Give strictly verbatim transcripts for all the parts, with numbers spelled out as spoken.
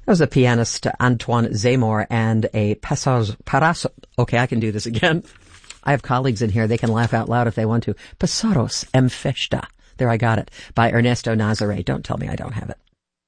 was a pianist, Antoine Zemmour, and a Passos, Paraso. Okay, I can do this again. I have colleagues in here. They can laugh out loud if they want to. Pasaros em Festa. There, I got it. By Ernesto Nazare. Don't tell me I don't have it.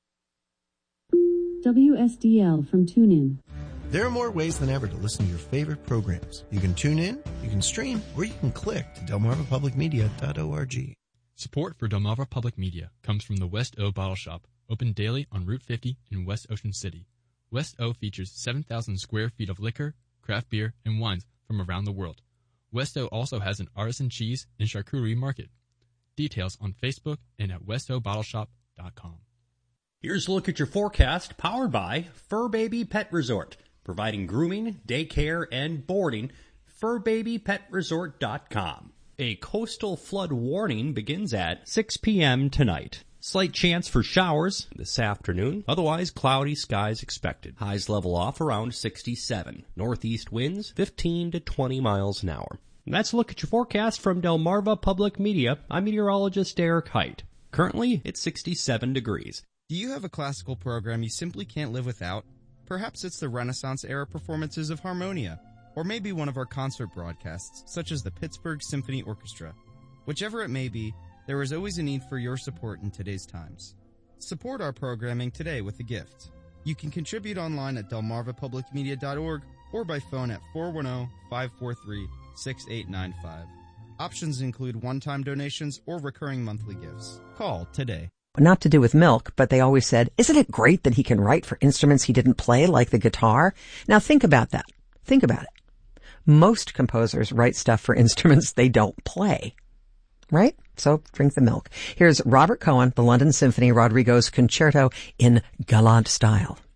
W S D L from TuneIn. There are more ways than ever to listen to your favorite programs. You can tune in, you can stream, or you can click to delmarva public media dot org. Support for Delmarva Public Media comes from the West O Bottle Shop, open daily on Route fifty in West Ocean City. West O features seven thousand square feet of liquor, craft beer, and wines from around the world. West O also has an artisan cheese and charcuterie market. Details on Facebook and at west o bottle shop dot com. Here's a look at your forecast, powered by Fur Baby Pet Resort, providing grooming, daycare, and boarding. fur baby pet resort dot com. A coastal flood warning begins at six p.m. tonight. Slight chance for showers this afternoon. Otherwise, cloudy skies expected. Highs level off around sixty-seven. Northeast winds fifteen to twenty miles an hour. And that's a look at your forecast from Delmarva Public Media. I'm meteorologist Eric Height. Currently, it's sixty-seven degrees. Do you have a classical program you simply can't live without? Perhaps it's the Renaissance-era performances of Harmonia, or maybe one of our concert broadcasts, such as the Pittsburgh Symphony Orchestra. Whichever it may be, there is always a need for your support in today's times. Support our programming today with a gift. You can contribute online at delmarva public media dot org or by phone at four one zero, five four three, six eight nine five. Options include one-time donations or recurring monthly gifts. Call today. Not to do with milk, but they always said, isn't it great that he can write for instruments he didn't play, like the guitar? Now think about that. Think about it. Most composers write stuff for instruments they don't play. Right? So drink the milk. Here's Robert Cohen, the London Symphony, Rodrigo's Concerto in Gallant Style.